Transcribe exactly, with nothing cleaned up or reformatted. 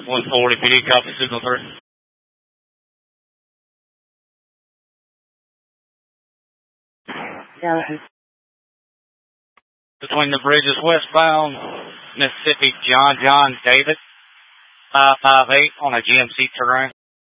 one forty P D, copy signal three. Yeah. Between the bridges westbound, Mississippi, John John David, five five eight on a G M C terrain.